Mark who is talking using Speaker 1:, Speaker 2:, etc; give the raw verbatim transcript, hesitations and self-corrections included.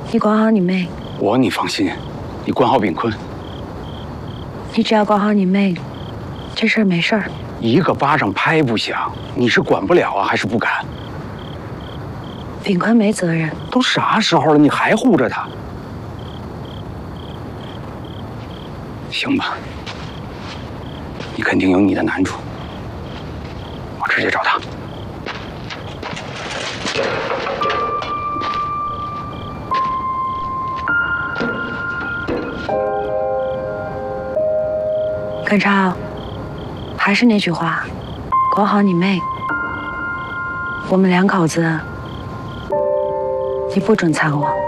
Speaker 1: 你管好你妹。
Speaker 2: 我你放心，你管好炳坤。
Speaker 1: 你只要管好你妹，这事儿没事儿。
Speaker 2: 一个巴掌拍不响，你是管不了啊，还是不敢？
Speaker 1: 炳坤没责任。
Speaker 2: 都啥时候了，你还护着他？行吧，你肯定有你的难处，我直接找他。
Speaker 1: 耿超，还是那句话，管好你妹。我们两口子，你不准掺和。